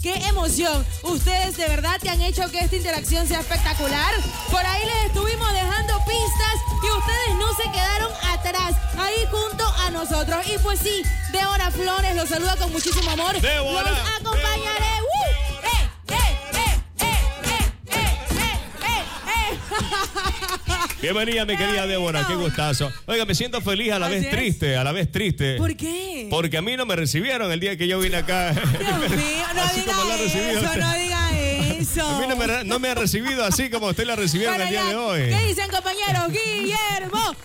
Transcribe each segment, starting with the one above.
qué emoción. Ustedes de verdad te han hecho que esta interacción sea espectacular. Por ahí les estuvimos dejando pistas y ustedes no se quedaron atrás, ahí junto a nosotros. Y pues sí, Débora Flores los saluda con muchísimo amor. Débora, los acompañaré. Bienvenida, mi querida Débora, qué gustazo. Oiga, me siento feliz a la vez triste. ¿Por qué? Porque a mí no me recibieron el día que yo vine acá. Dios mío, no diga eso. A mí no me ha recibido así como usted la recibieron el día de hoy. ¿Qué dicen, compañeros? Guillermo.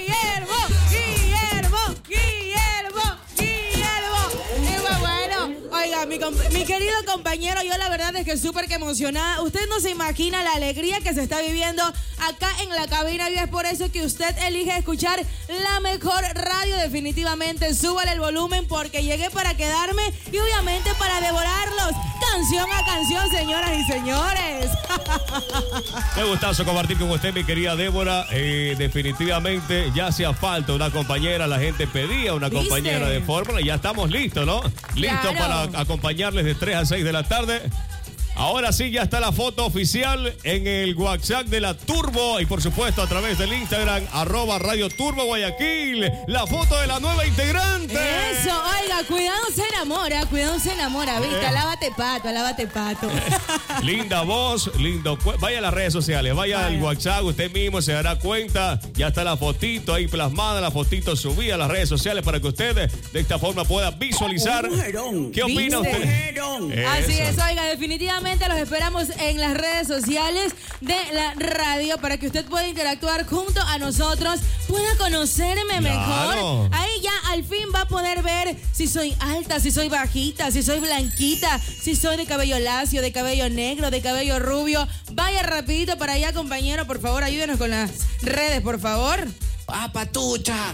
Oiga, mi querido compañero, yo la verdad es que súper que emocionada. Usted no se imagina la alegría que se está viviendo acá en la cabina y es por eso que usted elige escuchar la mejor radio definitivamente. Súbale el volumen porque llegué para quedarme y obviamente para devorarlos canción a canción, señoras y señores. Qué gustazo compartir con usted, mi querida Débora. Definitivamente ya hacía falta una compañera, la gente pedía una compañera de fórmula y ya estamos listos, ¿no? Listos para acompañarles de 3 a 6 de la tarde. Ahora sí, ya está la foto oficial en el WhatsApp de la Turbo y por supuesto a través del Instagram, @Radio Turbo Guayaquil, la foto de la nueva integrante. Eso, oiga, cuidado se enamora, ¿viste? Alábate pato. Linda voz, lindo. Vaya a las redes sociales, vaya al WhatsApp, usted mismo se dará cuenta. Ya está la fotito ahí plasmada, la fotito subida a las redes sociales para que usted de esta forma pueda visualizar. ¿Qué opina usted? Así es, oiga, definitivamente los esperamos en las redes sociales de la radio para que usted pueda interactuar junto a nosotros, pueda conocerme mejor. Ahí ya al fin va a poder ver si soy alta, si soy bajita, si soy blanquita, si soy de cabello lacio, de cabello negro, de cabello rubio. Vaya rapidito para allá, compañero, por favor, ayúdenos con las redes, por favor. ¡Patucha!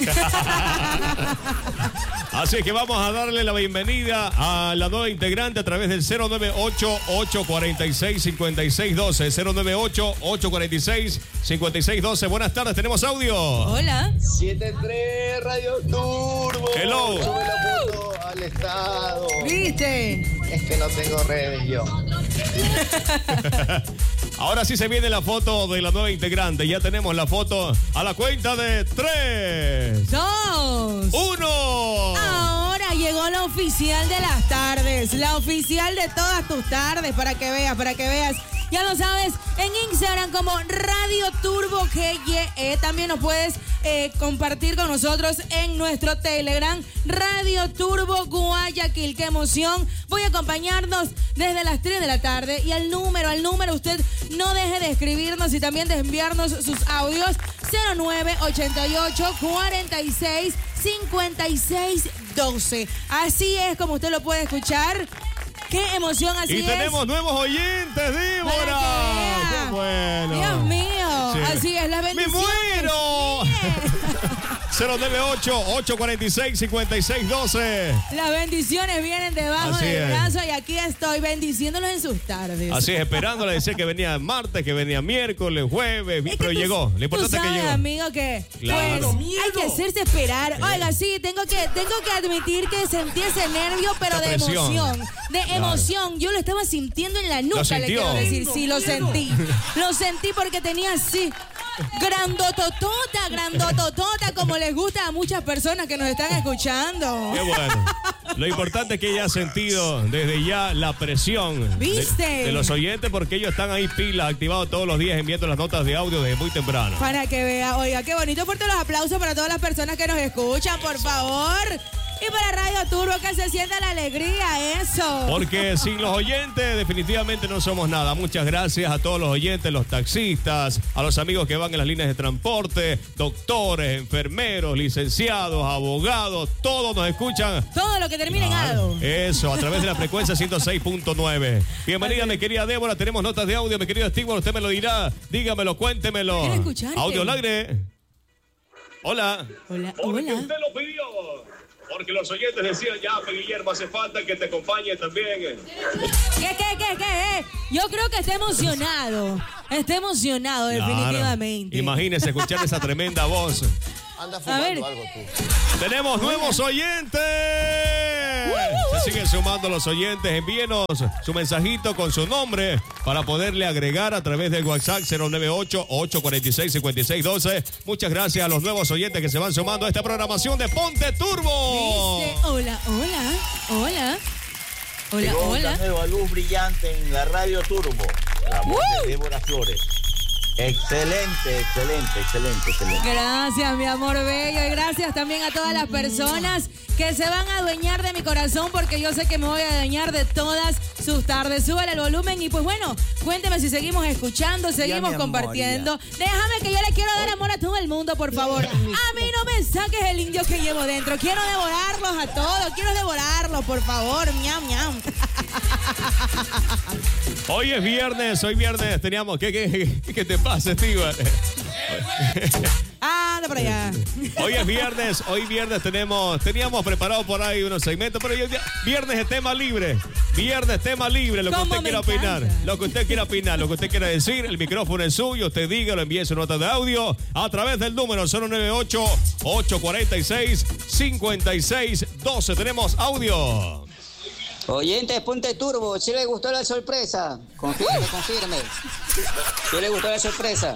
Así que vamos a darle la bienvenida a la nueva integrante a través del 098-846-5612. 098-846-5612. Buenas tardes, ¿tenemos audio? Hola. 73 Radio Turbo. Hello. Sube la foto al estado. ¿Viste? Es que no tengo redes yo. Ahora sí se viene la foto de la nueva integrante. Ya tenemos la foto a la cuenta de 3, 2, 1. Ahora llegó la oficial de las tardes, la oficial de todas tus tardes, para que veas. Ya lo sabes, en Instagram como Radio Turbo GYE. También nos puedes compartir con nosotros en nuestro Telegram, Radio Turbo Guayaquil. ¡Qué emoción! Voy a acompañarnos desde las 3 de la tarde y al número usted no deje de escribirnos y también de enviarnos sus audios 0988-46-56-12. Así es como usted lo puede escuchar. ¡Qué emoción! Así es. Y tenemos nuevos oyentes, Débora. ¡Qué bueno! Dios mío. Sí. Así es, las bendiciones. ¡Me muero! 098-846-5612. Las bendiciones vienen debajo del brazo y aquí estoy bendiciéndolos en sus tardes. Así es, esperándola. Decía que venía martes, que venía miércoles, jueves, pero llegó. Lo importante es que llegó. Amigo, que claro. Pues, hay que hacerse esperar. Oiga, sí, tengo que admitir que sentí ese nervio, pero de emoción. De emoción. Yo lo estaba sintiendo en la nuca, le quiero decir. Sí, lo sentí. Lo sentí porque tenía así. Grandototota, como les gusta a muchas personas que nos están escuchando. Qué bueno. Lo importante es que ella ha sentido desde ya la presión de los oyentes, porque ellos están ahí pilas, activados todos los días, enviando las notas de audio desde muy temprano. Para que vea, oiga, qué bonito. Fuerte los aplausos para todas las personas que nos escuchan, por favor. Y para Radio Turbo, que se sienta la alegría, eso. Porque sin los oyentes definitivamente no somos nada. Muchas gracias a todos los oyentes, los taxistas, a los amigos que van en las líneas de transporte, doctores, enfermeros, licenciados, abogados, todos nos escuchan. Todo lo que termine en ado. Eso, a través de la frecuencia 106.9. Bienvenida, mi querida Débora. Tenemos notas de audio, mi querido Steve. Usted me lo dirá. Dígamelo, cuéntemelo. Quiero escucharte. Audio al aire. Hola. Hola. Porque usted lo pidió. Porque los oyentes decían, ya, Guillermo, hace falta que te acompañe también. ¿Qué? Yo creo que está emocionado. Está emocionado, definitivamente. Imagínese escuchar esa tremenda voz. Anda A ver. fumando algo tú. Tenemos nuevos oyentes. Se siguen sumando los oyentes. Envíenos su mensajito con su nombre para poderle agregar a través del WhatsApp 098-846-5612. Muchas gracias a los nuevos oyentes que se van sumando a esta programación de Ponte Turbo. ¿Viste? Hola, hola, hola. Hola, Llegó hola. una nueva luz brillante en la radio Turbo. La voz de Débora Flores. Excelente. Gracias, mi amor bello. Y gracias también a todas las personas que se van a adueñar de mi corazón, porque yo sé que me voy a adueñar de todas sus tardes. Súbale el volumen y pues bueno, cuénteme si seguimos escuchando, seguimos compartiendo. Déjame que yo le quiero dar amor a todo el mundo, por favor. A mí no me saques el indio que llevo dentro. Quiero devorarlos a todos. Quiero devorarlos, por favor. Miam, miam. Hoy es viernes, teníamos... ¿Qué te pasa, Steven? Anda por allá. Hoy viernes teníamos preparado por ahí unos segmentos, pero viernes es tema libre. Viernes tema libre, lo que usted quiera opinar. Lo que usted quiera opinar, lo que usted quiera decir, el micrófono es suyo, usted dígalo, envíe su nota de audio a través del número 098-846-5612. Tenemos audio. Oyentes, Ponte Turbo, si le gustó la sorpresa, confirme. Si le gustó la sorpresa.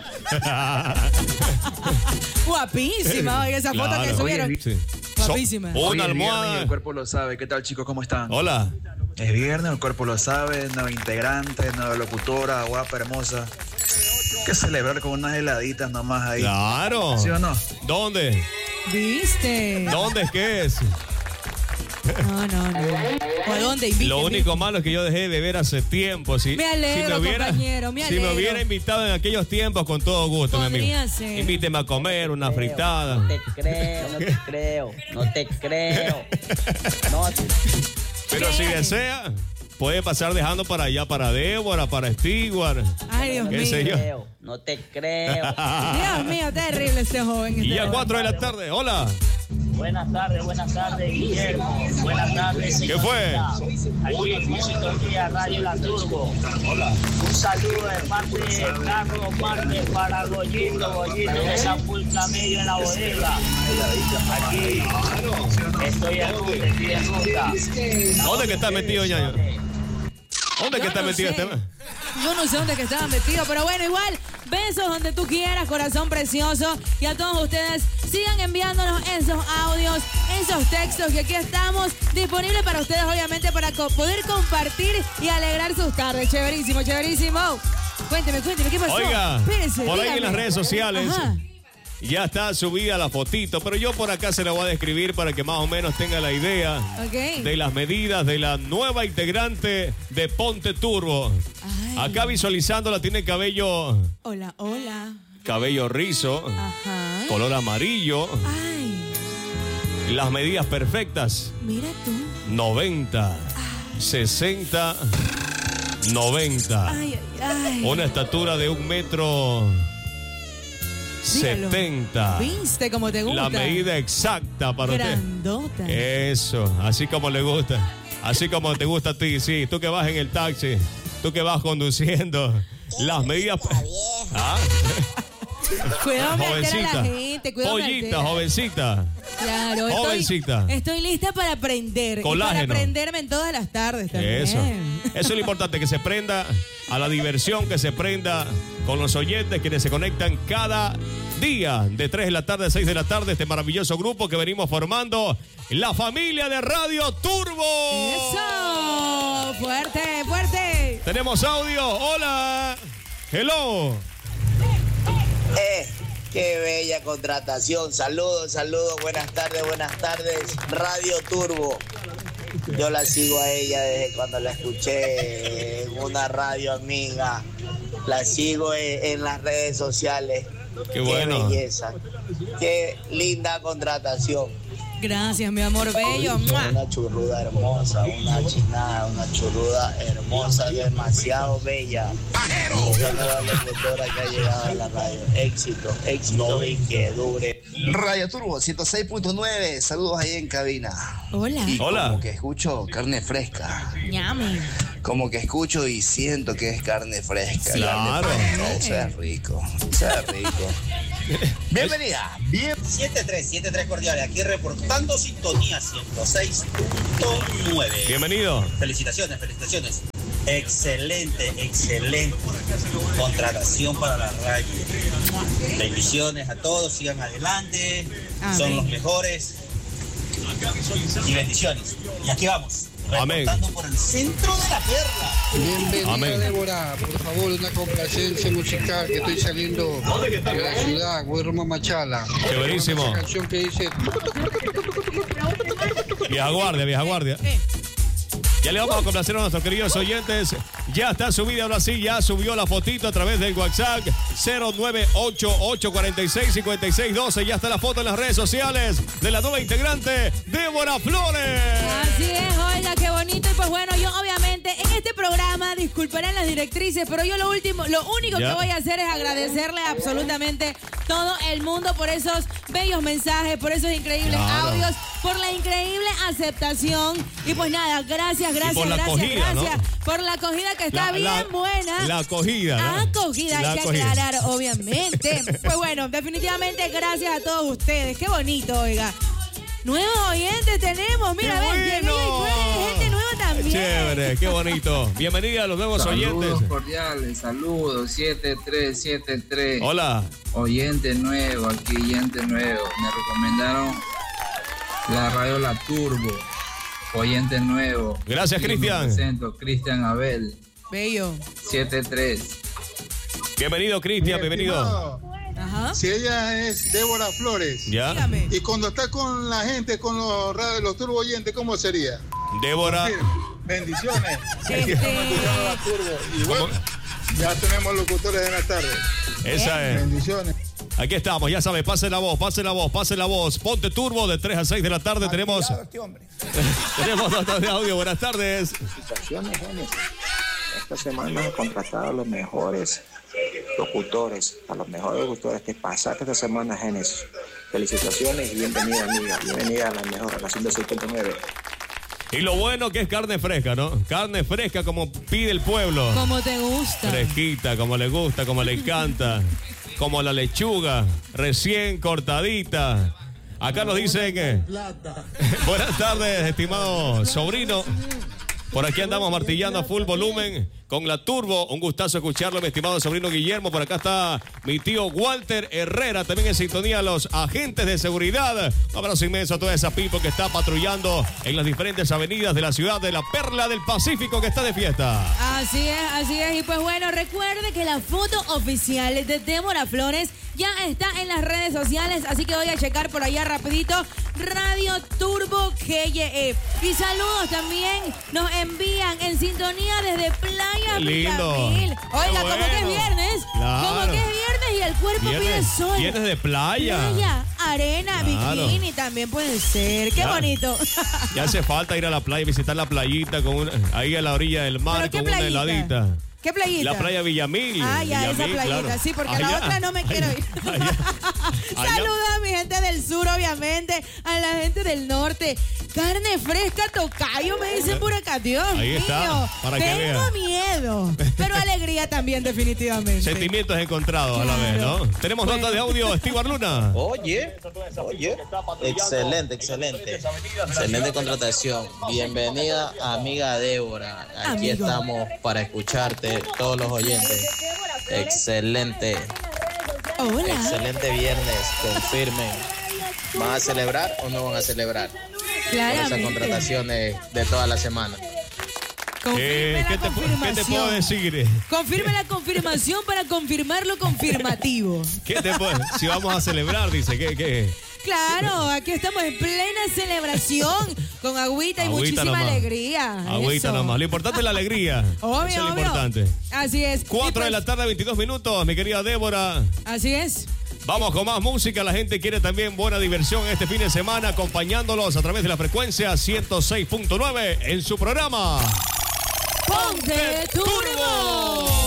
Guapísima, oiga, esa foto que subieron. Sí. Guapísima. Una almohada. El cuerpo lo sabe. ¿Qué tal, chicos? ¿Cómo están? Hola. Es viernes, el cuerpo lo sabe. Nueva integrante, nueva locutora, guapa, hermosa. Que celebrar con unas heladitas nomás ahí. Claro. ¿Sí o no? ¿Dónde? ¿Viste? ¿Dónde es que es? No. ¿O a dónde? Invíteme. Lo único malo es que yo dejé de beber hace tiempo. Me alegro, compañero, me Si me alegro. hubiera invitado en aquellos tiempos, con todo gusto, mi amigo. Podría ser. Invíteme a comer una fritada. No te creo. No. Pero si desea, puede pasar dejando para allá, para Débora, para Stewart. Ay, Dios ¿Qué sé yo? mío. No te creo. Dios mío, terrible este joven. Y a 4 de la tarde, hola. Buenas tardes, Guillermo. Buenas tardes. ¿Qué fue? Aquí en Sintonía Radio La Turbo. Hola. Un saludo de parte de Carlos Márquez para Goyito de Zapulca Medio en la bodega. Aquí estoy en ruta, ¿Dónde que está metido, ñaño? ¿Dónde que está metido este? Yo no sé dónde que estaba metido, pero bueno, igual, besos donde tú quieras, corazón precioso. Y a todos ustedes, sigan enviándonos esos audios, esos textos, que aquí estamos disponibles para ustedes, obviamente, para poder compartir y alegrar sus tardes. Chéverísimo. Cuénteme, ¿qué pasó? Oiga, Espérese, por ahí dígame. en las redes sociales Ajá. ya está subida la fotito, pero yo por acá se la voy a describir para que más o menos tenga la idea Ok. de las medidas de la nueva integrante de Ponte Turbo. Ay. Acá visualizándola tiene cabello Hola. rizo, Ajá. color amarillo, Ay, las medidas perfectas, mira tú. 90, 60, 90. Ay. Una estatura de 1,70 Dígalo. m. ¿Viste cómo te gusta? La medida exacta para Grandota. usted. Eso, así como le gusta. Así como te gusta a ti, sí. Tú que vas en el taxi, tú que vas conduciendo. Las medidas... ¿Ah? Cuidado, me altera Jovencita. la gente. Cuidado, me Pollita, altera. jovencita. Claro, Jovencita. Estoy lista para aprender. Colágeno. Y para aprenderme en todas las tardes también. Eso. Eso es lo importante, que se prenda a la diversión, que se prenda con los oyentes, quienes se conectan cada día de 3 de la tarde a 6 de la tarde. Este maravilloso grupo que venimos formando, la familia de Radio Turbo. Eso. Fuerte. Tenemos audio. Hola. Hello. Qué bella contratación. Saludos. Buenas tardes. Radio Turbo. Yo la sigo a ella desde cuando la escuché en una radio amiga. La sigo en las redes sociales. Qué bueno. Qué belleza. Qué linda contratación. Gracias, mi amor bello. ¡Mua! Una churruda hermosa, una chinada, una churruda hermosa, demasiado bella. Esa nueva locutora que ha llegado a la radio. Éxito y que dure. Radio Turbo 106.9. Saludos ahí en cabina. Hola. Y Hola. como que escucho carne fresca. Ñame. Como que escucho y siento que es carne fresca. Claro. Carne fresca. Eso es rico. Bienvenida. 73 cordiales. Aquí reportando sintonía 106.9. Bienvenido. Felicitaciones. Excelente contratación para la radio. Bendiciones a todos, sigan adelante. Amén. Son los mejores. Y bendiciones. Y aquí vamos. Amén. Reportando por el centro de la perla. Bienvenida, Amén. Débora. Por favor, una complacencia musical que estoy saliendo de la ciudad. Voy rumbo a Machala. Chéverísimo. Una canción que dice... Vieja guardia. Ya le vamos a complacer a nuestros queridos oyentes. Ya está subida, ahora sí, ya subió la fotito a través del WhatsApp 0988465612. Ya está la foto en las redes sociales de la nueva integrante, Débora Flores. Así es, oiga, qué bonito. Y pues bueno, yo obviamente en este programa, disculparán las directrices, pero yo lo único Ya. que voy a hacer es agradecerle a absolutamente todo el mundo por esos bellos mensajes, por esos increíbles Claro. audios, por la increíble aceptación. Y pues nada, gracias por la acogida, ¿no? por la acogida que está bien buena. La acogida, ¿no? Acogida, hay que aclarar, obviamente. Pues bueno, definitivamente gracias a todos ustedes. Qué bonito, oiga. Nuevos oyentes tenemos, mira, ¡Qué ven, bueno! gente nueva también. Chévere, qué bonito. Bienvenida a los nuevos Saludos oyentes. cordiales, saludos, 7373. Hola. Oyente nuevo, aquí oyente nuevo. Me recomendaron la radio La Turbo. Oyente nuevo. Gracias, Aquí me Cristian. presento, Cristian Abel, Bello. 73. Bienvenido, Cristian, bienvenido. Ajá. Si ella es Débora Flores. Ya. Dígame. Y cuando está con la gente, con los turbo oyentes, ¿cómo sería? Débora. Bendiciones. Este- Aquí estamos escuchando la turbo. Y bueno, ya tenemos locutores de la tarde. Esa es. Bendiciones. Aquí estamos, ya sabes, pase la voz. Ponte Turbo de 3 a 6 de la tarde. Tenemos notas de audio. Buenas tardes. Felicitaciones, Genes. Esta semana he contratado a los mejores locutores, que pasaste esta semana, Genes. Felicitaciones y bienvenida, amiga. Bienvenida a la mejor, a la 106.9. Y lo bueno que es carne fresca, ¿no? Carne fresca como pide el pueblo. Como te gusta. Fresquita, como le gusta, como le encanta. Como la lechuga, recién cortadita. Acá nos dicen que... Buenas tardes, estimado sobrino. Por aquí andamos martillando a full volumen con la Turbo. Un gustazo escucharlo, mi estimado sobrino Guillermo. Por acá está mi tío Walter Herrera, también en sintonía los agentes de seguridad. Un abrazo inmenso a toda esa people que está patrullando en las diferentes avenidas de la ciudad de la Perla del Pacífico, que está de fiesta. Así es. Y pues bueno, recuerde que la foto oficial de Débora Flores ya está en las redes sociales, así que voy a checar por allá rapidito. Radio Turbo KYE. Y saludos también nos envían en sintonía desde Playa Qué lindo. Villamil. Oiga, Qué como que es bueno. viernes. Claro. Como que es viernes y el cuerpo pide sol. Vienes de playa. Playa, arena, Claro. bikini también puede ser. Qué Ya. bonito. Ya hace falta ir a la playa, visitar la playita ahí a la orilla del mar ¿Pero qué con una playita? heladita. ¿Qué playita? La playa Villamil. Ah, ya, esa Villamil, playita, claro. sí, porque Allá. la otra no me quiero ir. Allá. Saludos a mi gente del sur, obviamente, a la gente del norte. Carne fresca, tocayo, me dicen por acá, Dios Ahí mío. está, para que Tengo vea. miedo, pero alegría también, definitivamente. Sentimientos encontrados a la vez, ¿no? Tenemos nota de audio, Stewart Luna. Oye, excelente contratación. Bienvenida, amiga Débora. Aquí Amigo. estamos para escucharte, todos los oyentes. Excelente viernes, confirmen. ¿Van a celebrar o no van a celebrar? Por esas Claramente. contrataciones de toda la semana. Confirme la ¿Qué te puedo confirmación. decir? Confirme la confirmación para confirmar lo confirmativo. Si vamos a celebrar, dice, ¿qué? Claro, aquí estamos en plena celebración con agüita y Agüita muchísima nomás. alegría. Agüita Eso. nomás. Lo importante es la alegría. Obvio, Eso es lo obvio. importante. Así es. 4 de la tarde, 22 minutos, mi querida Débora. Así es. Vamos con más música. La gente quiere también buena diversión este fin de semana, acompañándolos a través de la frecuencia 106.9 en su programa Ponte Turbo.